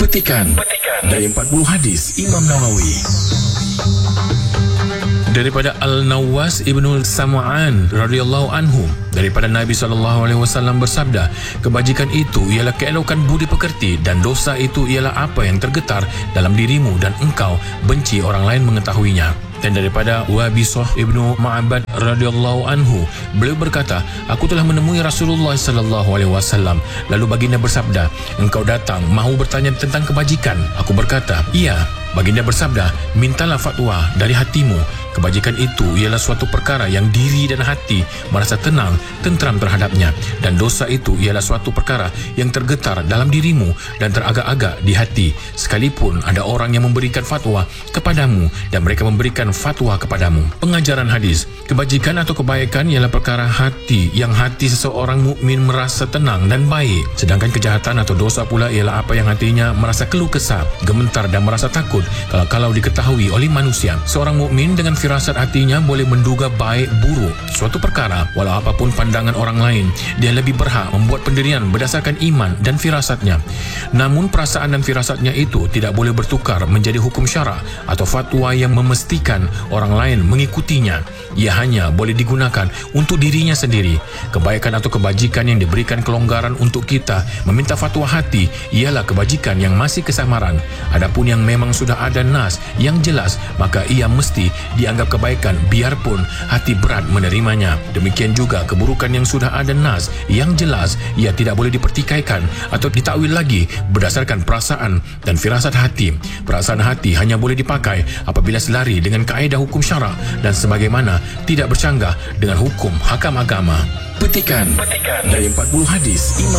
Petikan dari 40 hadis Imam Nawawi. Daripada Al-Nawas Ibnu Sam'an radhiyallahu anhu, daripada Nabi SAW bersabda, kebajikan itu ialah keelokan budi pekerti, dan dosa itu ialah apa yang tergetar dalam dirimu dan engkau benci orang lain mengetahuinya. Dan daripada Wabisah Ibnu Ma'bad radhiyallahu anhu, beliau berkata, aku telah menemui Rasulullah SAW, lalu baginda bersabda, engkau datang mahu bertanya tentang kebajikan. Aku berkata, iya. Baginda bersabda, mintalah fatwa dari hatimu. Kebajikan itu ialah suatu perkara yang diri dan hati merasa tenang, tentram terhadapnya, dan dosa itu ialah suatu perkara yang tergetar dalam dirimu dan teragak-agak di hati, sekalipun ada orang yang memberikan fatwa kepadamu dan mereka memberikan fatwa kepadamu. Pengajaran hadis: kebajikan atau kebaikan ialah perkara hati yang hati seseorang mukmin merasa tenang dan baik, sedangkan kejahatan atau dosa pula ialah apa yang hatinya merasa keluh kesah, gemetar dan merasa takut kalau diketahui oleh manusia. Seorang mukmin dengan firasat hatinya boleh menduga baik buruk suatu perkara, walau apapun pandangan orang lain, dia lebih berhak membuat pendirian berdasarkan iman dan firasatnya. Namun perasaan dan firasatnya itu tidak boleh bertukar menjadi hukum syarak atau fatwa yang memastikan orang lain mengikutinya. Ia hanya boleh digunakan untuk dirinya sendiri. Kebaikan atau kebajikan yang diberikan kelonggaran untuk kita meminta fatwa hati ialah kebajikan yang masih kesamaran. Adapun yang memang sudah ada nas yang jelas, maka ia mesti dianggap kebaikan biarpun hati berat menerimanya. Demikian juga keburukan yang sudah ada nas yang jelas, ia tidak boleh dipertikaikan atau ditakwil lagi berdasarkan perasaan dan firasat hati. Perasaan hati hanya boleh dipakai apabila selari dengan kaedah hukum syarak dan sebagaimana tidak bercanggah dengan hukum hakam agama. Petikan dari 40 hadis Imam